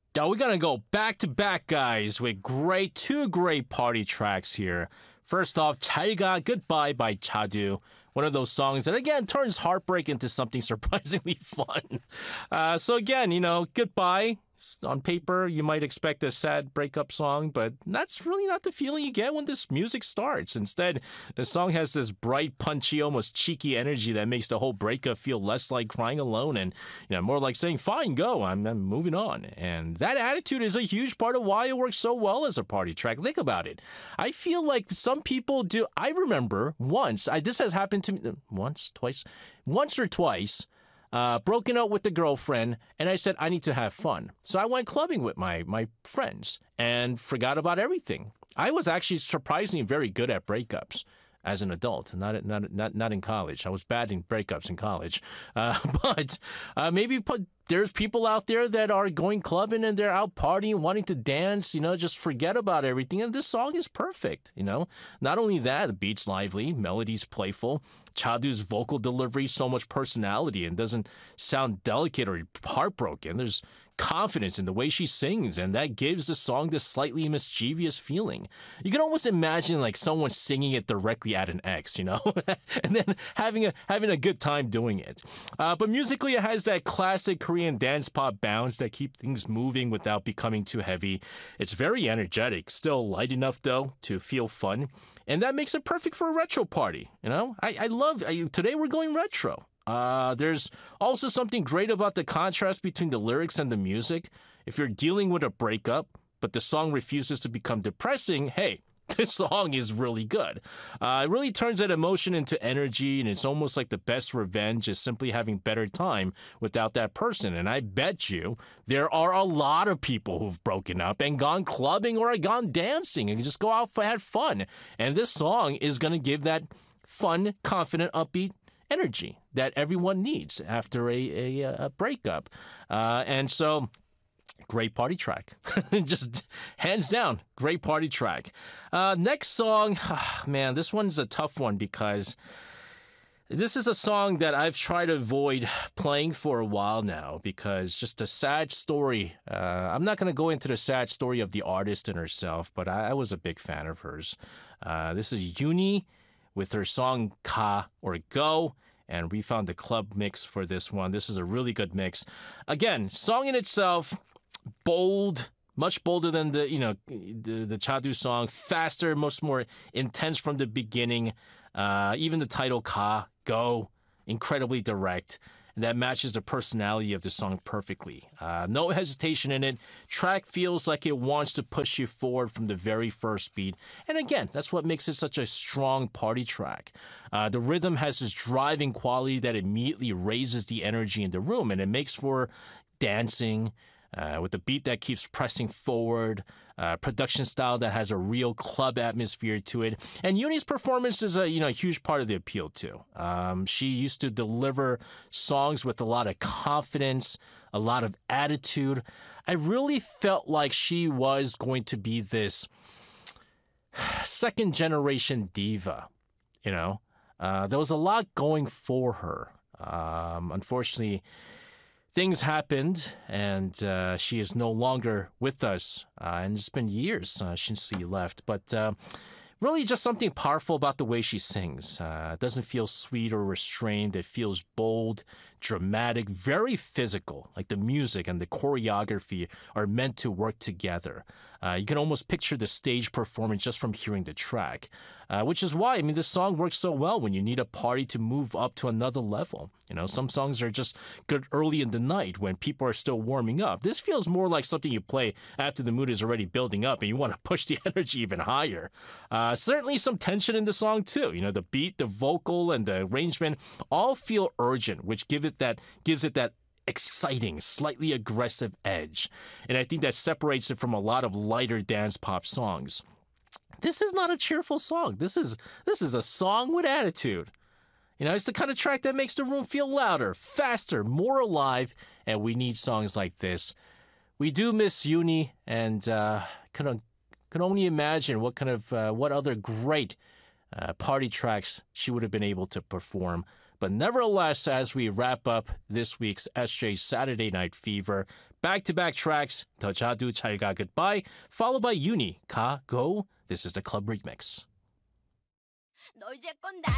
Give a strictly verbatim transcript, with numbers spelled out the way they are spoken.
Now we're gonna go back to back, guys, with great two great party tracks here. First off, 잘가 Goodbye by Chadu. One of those songs that again turns heartbreak into something surprisingly fun. Uh, so again, you know, Goodbye. On paper, you might expect a sad breakup song, but that's really not the feeling you get when this music starts. Instead, the song has this bright, punchy, almost cheeky energy that makes the whole breakup feel less like crying alone and, you know, more like saying, fine, go, I'm, I'm moving on. And that attitude is a huge part of why it works so well as a party track. Think about it. I feel like some people do. I remember once, I, this has happened to me once, twice, once or twice. Uh, broken up with the girlfriend, and I said, I need to have fun. So I went clubbing with my, my friends and forgot about everything. I was actually surprisingly very good at breakups as an adult, not not not not in college. I was bad in breakups in college. Uh, but uh, maybe put, there's people out there that are going clubbing and they're out partying, wanting to dance, you know, just forget about everything. And this song is perfect, you know. Not only that, the beat's lively, melody's playful, Chadu's vocal delivery, so much personality and doesn't sound delicate or heartbroken. There's confidence in the way she sings, and that gives the song this slightly mischievous feeling. You can almost imagine like someone singing it directly at an ex, you know, and then having a having a good time doing it. Uh, but musically, it has that classic Korean dance pop bounce that keep things moving without becoming too heavy. It's very energetic, still light enough though to feel fun, and that makes it perfect for a retro party. You know, I, I love I, today we're going retro. Uh, there's also something great about the contrast between the lyrics and the music. If you're dealing with a breakup, but the song refuses to become depressing, hey, this song is really good. Uh, it really turns that emotion into energy, and it's almost like the best revenge is simply having better time without that person. And I bet you there are a lot of people who've broken up and gone clubbing or gone dancing and just go out for had fun. And this song is going to give that fun, confident, upbeat energy that everyone needs after a, a, a breakup. Uh, and so, great party track. Just hands down, great party track. Uh, next song, man, this one's a tough one because this is a song that I've tried to avoid playing for a while now because just a sad story. Uh, I'm not going to go into the sad story of the artist and herself, but I, I was a big fan of hers. Uh, this is Yoonhee with her song Ka or Go, and we found the club mix for this one. This is a really good mix. Again, song in itself, bold, much bolder than the, you know, the, the Chadu song, faster, much more intense from the beginning. Uh, even the title Ka, Go, incredibly direct. And that matches the personality of the song perfectly. Uh, no hesitation in it. Track feels like it wants to push you forward from the very first beat. And again, that's what makes it such a strong party track. Uh, the rhythm has this driving quality that immediately raises the energy in the room, and it makes for dancing, Uh, with a beat that keeps pressing forward, uh, production style that has a real club atmosphere to it. And Yoonhee's performance is a you know a huge part of the appeal too. Um, she used to deliver songs with a lot of confidence, a lot of attitude. I really felt like she was going to be this second generation diva. You know, uh, there was a lot going for her. Um, unfortunately, things happened, and uh, she is no longer with us. Uh, and it's been years uh, since she left. But uh, really just something powerful about the way she sings. Uh, it doesn't feel sweet or restrained. It feels bold, dramatic, very physical. Like the music and the choreography are meant to work together. Uh, you can almost picture the stage performance just from hearing the track, uh, which is why, I mean, this song works so well when you need a party to move up to another level. You know, some songs are just good early in the night when people are still warming up. This feels more like something you play after the mood is already building up and you want to push the energy even higher. Uh, certainly some tension in the song too. You know, the beat, the vocal, and the arrangement all feel urgent, which give it that gives it that exciting, slightly aggressive edge. And I think that separates it from a lot of lighter dance pop songs. This is not a cheerful song. This is this is a song with attitude. You know, it's the kind of track that makes the room feel louder, faster, more alive, and we need songs like this. We do miss Yoonhee, and uh, can, can only imagine what kind of uh, what other great uh, party tracks she would have been able to perform. But nevertheless, as we wrap up this week's S J Saturday Night Fever, back-to-back tracks, 더 자두 잘가 Goodbye, followed by Uni, 가, go. This is the club remix. 너 이제껏 나